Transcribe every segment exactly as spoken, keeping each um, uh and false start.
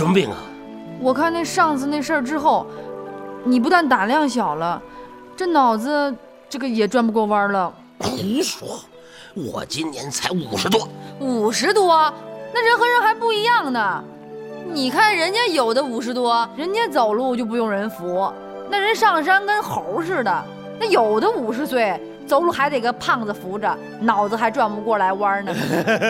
什么病啊？ 我看那上次那事儿之后，你不但胆量小了，这脑子这个也转不过弯了。 胡说，我今年才五十多。 五十多？那人和人还不一样呢。你看人家有的五十多，人家走路就不用人扶，那人上山跟猴似的。那有的五十岁走路还得个胖子扶着，脑子还转不过来弯呢。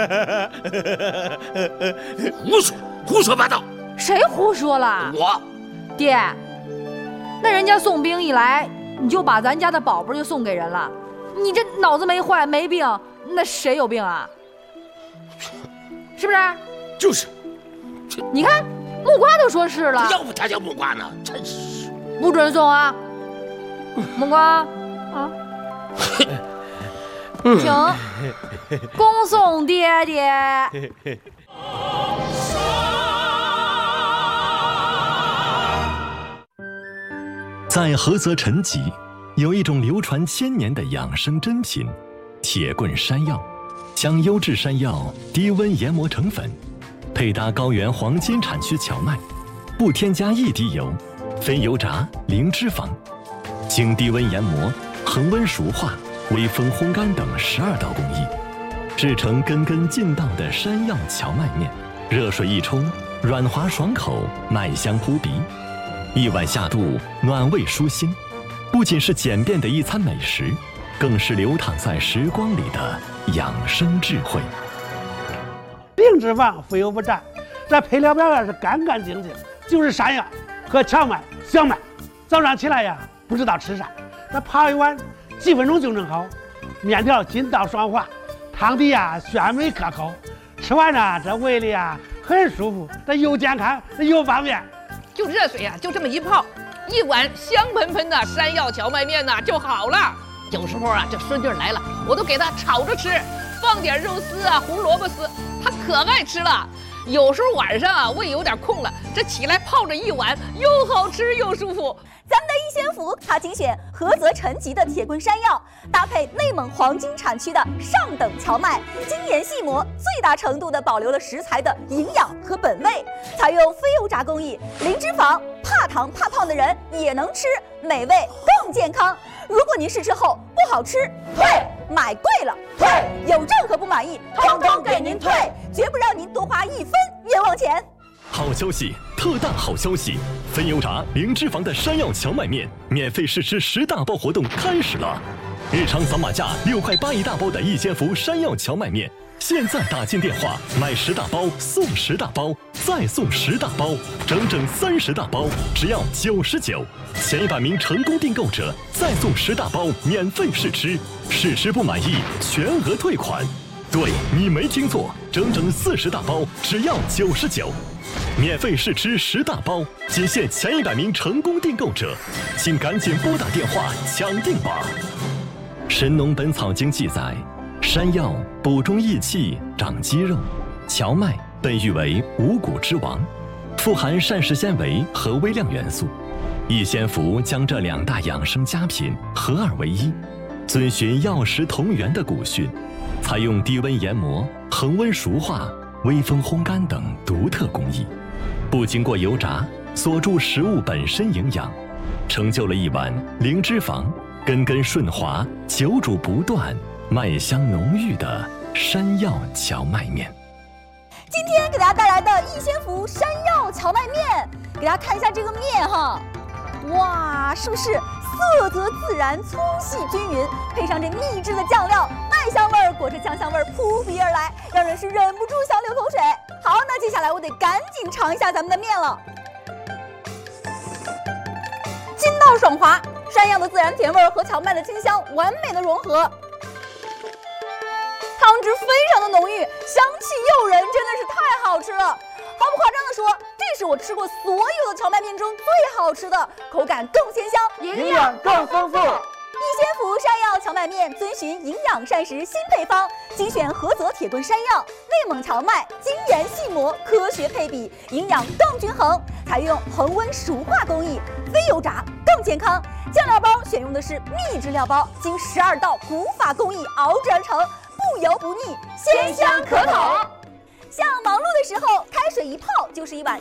胡说，胡说八道！ 谁胡说了？ 我。 爹，那人家送兵一来，你就把咱家的宝贝就送给人了。你这脑子没坏没病，那谁有病啊？是不是？ 就是。 你看木瓜都说是了， 要不他叫木瓜呢？真是不准送啊！木瓜啊，请恭送爹爹。 在菏泽陈集，有一种流传千年的养生珍品——铁棍山药，将优质山药低温研磨成粉。配搭高原黄金产区荞麦，不添加一滴油，非油炸，零脂肪，经低温研磨、恒温熟化、微风烘干等十二道工艺，制成根根劲道的山药荞麦面。热水一冲，软滑爽口，麦香扑鼻，一碗下肚，暖胃舒心。不仅是简便的一餐美食，更是流淌在时光里的养生智慧。 零脂肪，非油不沾，这配料表也是干干净净，就是山药和荞麦、小麦。早上起来呀，不知道吃啥，这泡一碗，几分钟就能好。面条筋道爽滑，汤底呀鲜美可口，吃完呢，这胃里呀很舒服，这又健康又方便。 就热水呀，就这么一泡，一碗香喷喷的山药荞麦面呢就好了。有时候啊，这孙女来了，我都给她炒着吃，放点肉丝啊、胡萝卜丝，她可爱吃了。有时候晚上啊，胃有点空了，这起来泡着一碗，又好吃又舒服。 咱们的一仙福，它精选菏泽陈集的铁棍山药，搭配内蒙黄金产区的上等荞麦，精研细磨，最大程度地保留了食材的营养和本味。采用非油炸工艺，零脂肪，怕糖怕胖的人也能吃，美味更健康。如果您试吃后不好吃，退；买贵了，退；有任何不满意，通通给您退，绝不让您多花一分冤枉钱。 好消息，特大好消息！非油炸、零脂肪的山药荞麦面免费试吃十大包活动开始了！日常扫码价六块八一大包的一仙福山药荞麦面，现在打进电话买十大包送十大包，再送十大包，整整三十大包，只要九十九。前一百名成功订购者再送十大包免费试吃，试吃不满意全额退款。对，你没听错，整整四十大包，只要九十九。免费试吃十大包，仅限前一百名成功订购者，请赶紧拨打电话抢订吧。《神农本草经》记载，山药补中益气、长肌肉，荞麦被誉为五谷之王，富含膳食纤维和微量元素。一仙福将这两大养生佳品合二为一，遵循药食同源的古训，采用低温研磨、恒温熟化、微风烘干等独特工艺，不经过油炸，锁住食物本身营养，成就了一碗零脂肪、根根顺滑、久煮不断、麦香浓郁的山药荞麦面。 今天给大家带来的一仙福山药荞麦面，给大家看一下这个面哈，哇，是不是色泽自然、粗细均匀，配上这秘制的酱料，麦香味儿裹着酱香味儿扑鼻而来，让人是忍不住想流口水。好，那接下来我得赶紧尝一下咱们的面了。筋道爽滑，山药的自然甜味和荞麦的清香完美的融合，汤汁非常的浓郁，香气诱人，真的是太好吃了。毫不夸张的说，这是我吃过所有的荞麦面中最好吃的，口感更鲜香， 营养更丰富。 一仙福山药荞麦面遵循营养膳食新配方，精选菏泽铁棍山药、内蒙荞麦，精研细磨，科学配比，营养更均衡。采用恒温熟化工艺，非油炸更健康。酱料包选用的是秘制料包，经十二道古法工艺熬制而成，不油不腻，鲜香可口。像忙碌的时候，开水一泡就是一碗